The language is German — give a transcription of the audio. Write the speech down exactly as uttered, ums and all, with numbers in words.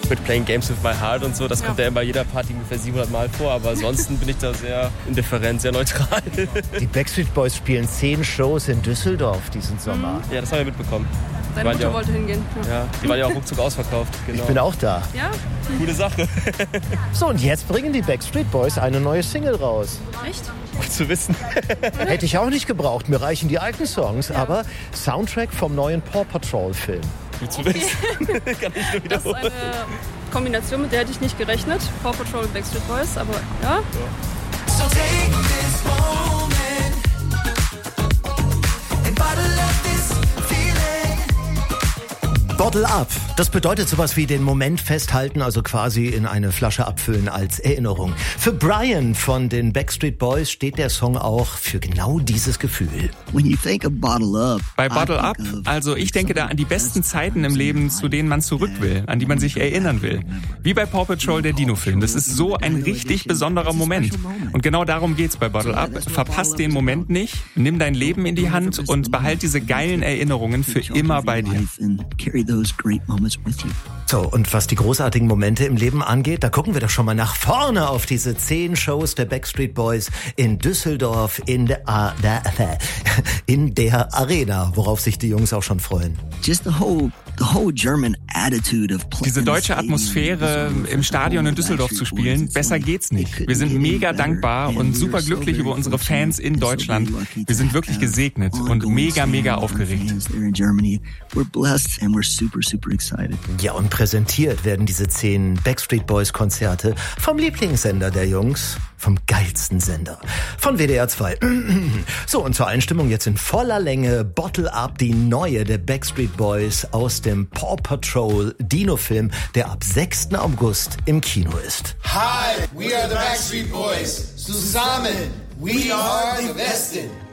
Quit Playing Games With My Heart und so. Das Ja. kommt ja bei jeder Party ungefähr siebenhundert Mal vor. Aber ansonsten bin ich da sehr indifferent, sehr neutral. Die Backstreet Boys spielen zehn Shows in Düsseldorf diesen Sommer. Ja, das haben wir mitbekommen. Die Deine waren ja Mutter auch- wollte hingehen. Ja. Ja, die waren ja auch ruckzuck ausverkauft. Genau. Ich bin auch da. Ja? Gute Sache. So, und jetzt bringen die Backstreet Boys eine neue Single raus. Echt? Gut zu wissen. Hätte ich auch nicht gebraucht, mir reichen die alten Songs, aber Soundtrack vom neuen Paw Patrol Film. Gut zu wissen. Kann ich nur Das ist wiederholen. eine Kombination, mit der hätte ich nicht gerechnet. Paw Patrol und Backstreet Boys, aber ja. So take this moment and bottle up this feeling. Bottle up. Das bedeutet sowas wie den Moment festhalten, also quasi in eine Flasche abfüllen als Erinnerung. Für Brian von den Backstreet Boys steht der Song auch für genau dieses Gefühl. When you think of Bottle Up, Bei I Bottle think Up, of also ich denke da an die besten Zeiten im Leben, zu denen man zurück will, an die man sich erinnern will. Wie bei Paw Patrol, der Dino-Film. Das ist so ein richtig besonderer Moment. Und genau darum geht's bei Bottle Up. Verpass den Moment nicht, nimm dein Leben in die Hand und behalt diese geilen Erinnerungen für immer bei dir. and carry those great moments with you. So, und was die großartigen Momente im Leben angeht, da gucken wir doch schon mal nach vorne auf diese zehn Shows der Backstreet Boys in Düsseldorf in der, A- der, in der Arena, worauf sich die Jungs auch schon freuen. Just the whole, the whole German attitude of playing. Diese deutsche Atmosphäre im Stadion in Düsseldorf zu spielen, besser geht's nicht. Wir sind mega dankbar und super glücklich über unsere Fans in Deutschland. Wir sind wirklich gesegnet und mega, mega aufgeregt. There in Germany, we're blessed and we're super, super excited. Ja, und präsentiert werden diese zehn Backstreet Boys Konzerte vom Lieblingssender der Jungs, vom geilsten Sender, von W D R zwei. So, und zur Einstimmung jetzt in voller Länge Bottle Up, die neue der Backstreet Boys aus dem Paw Patrol Dino-Film, der ab sechsten August im Kino ist. Hi, we are the Backstreet Boys. Zusammen, we are the besten.